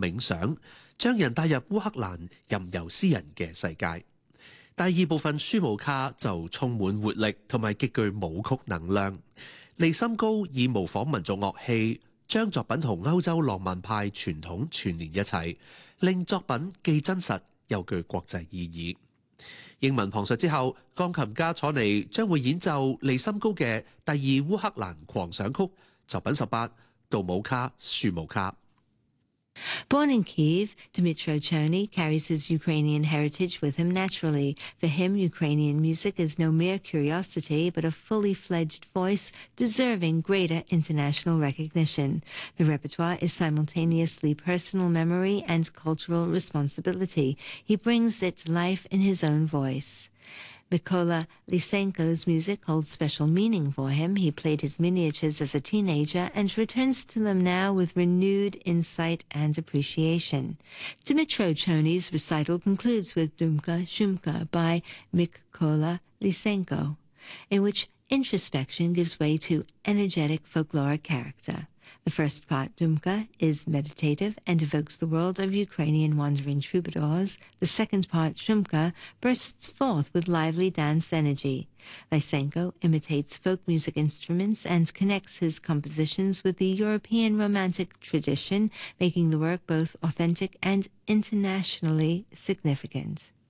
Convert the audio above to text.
冥想，將人帶入烏克蘭任由詩人嘅世界。第二部分舒姆卡就充滿活力同埋極具舞曲能量。利森高以模仿民族樂器，將作品同歐洲浪漫派傳統串連一齊，令作品既真實又具國際意義。英文旁述之後，鋼琴家楚尼將會演奏利森高嘅第二烏克蘭狂想曲作品18杜姆卡舒姆卡。 Born in Kyiv, Dmytro Chony carries his Ukrainian heritage with him naturally. For him, Ukrainian music is no mere curiosity, but a fully fledged voice deserving greater international recognition. The repertoire is simultaneously personal memory and cultural responsibility. He brings it to life in his own voice. Mykola Lysenko's music holds special meaning for him. He played his miniatures as a teenager and returns to them now with renewed insight and appreciation. Dmytro Chony's recital concludes with Dumka Shumka by Mykola Lysenko, in which introspection gives way to energetic folkloric character. The first part, Dumka, is meditative and evokes the world of Ukrainian wandering troubadours. The second part, Shumka, bursts forth with lively dance energy. Lysenko imitates folk music instruments and connects his compositions with the European Romantic tradition, making the work both authentic and internationally significant.